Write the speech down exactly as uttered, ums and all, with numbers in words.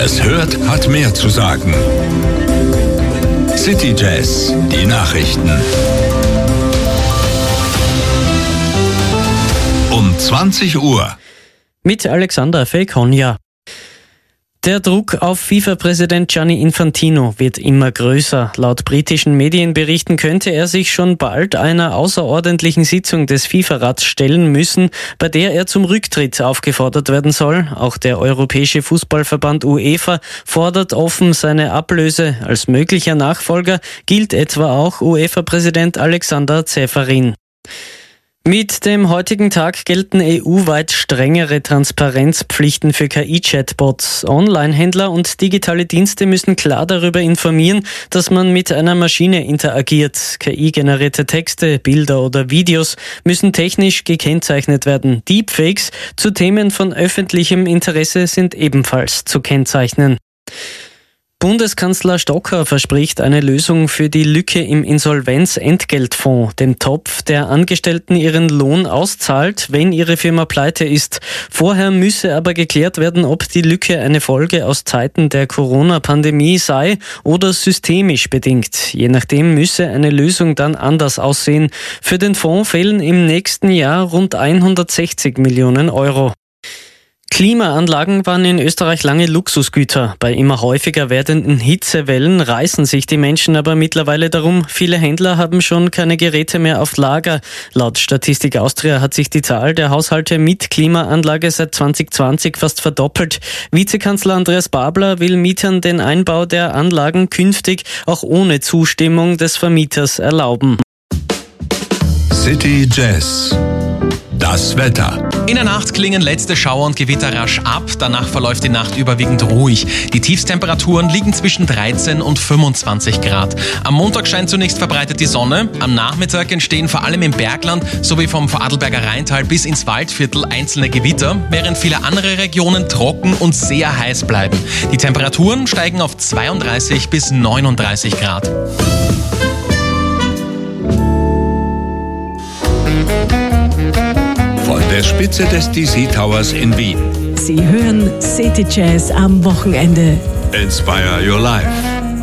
Wer es hört, hat mehr zu sagen. City Jazz, die Nachrichten. Um zwanzig Uhr. Mit Alexander Felkonja. Der Druck auf FIFA-Präsident Gianni Infantino wird immer größer. Laut britischen Medienberichten könnte er sich schon bald einer außerordentlichen Sitzung des FIFA-Rats stellen müssen, bei der er zum Rücktritt aufgefordert werden soll. Auch der Europäische Fußballverband UEFA fordert offen seine Ablöse. Als möglicher Nachfolger gilt etwa auch UEFA-Präsident Alexander Ceferin. Mit dem heutigen Tag gelten E U-weit strengere Transparenzpflichten für K I-Chatbots. Online-Händler und digitale Dienste müssen klar darüber informieren, dass man mit einer Maschine interagiert. K I-generierte Texte, Bilder oder Videos müssen technisch gekennzeichnet werden. Deepfakes zu Themen von öffentlichem Interesse sind ebenfalls zu kennzeichnen. Bundeskanzler Stocker verspricht eine Lösung für die Lücke im Insolvenzentgeltfonds, dem Topf, der Angestellten ihren Lohn auszahlt, wenn ihre Firma pleite ist. Vorher müsse aber geklärt werden, ob die Lücke eine Folge aus Zeiten der Corona-Pandemie sei oder systemisch bedingt. Je nachdem müsse eine Lösung dann anders aussehen. Für den Fonds fehlen im nächsten Jahr rund hundertsechzig Millionen Euro. Klimaanlagen waren in Österreich lange Luxusgüter. Bei immer häufiger werdenden Hitzewellen reißen sich die Menschen aber mittlerweile darum. Viele Händler haben schon keine Geräte mehr auf Lager. Laut Statistik Austria hat sich die Zahl der Haushalte mit Klimaanlage seit zwanzig zwanzig fast verdoppelt. Vizekanzler Andreas Babler will Mietern den Einbau der Anlagen künftig auch ohne Zustimmung des Vermieters erlauben. City Jazz. Das Wetter. In der Nacht klingen letzte Schauer und Gewitter rasch ab. Danach verläuft die Nacht überwiegend ruhig. Die Tiefstemperaturen liegen zwischen dreizehn und fünfundzwanzig Grad. Am Montag scheint zunächst verbreitet die Sonne. Am Nachmittag entstehen vor allem im Bergland sowie vom Vorarlberger Rheintal bis ins Waldviertel einzelne Gewitter, während viele andere Regionen trocken und sehr heiß bleiben. Die Temperaturen steigen auf zweiunddreißig bis neununddreißig Grad. Von der Spitze des D C Towers in Wien. Sie hören City Jazz am Wochenende. Inspire your life.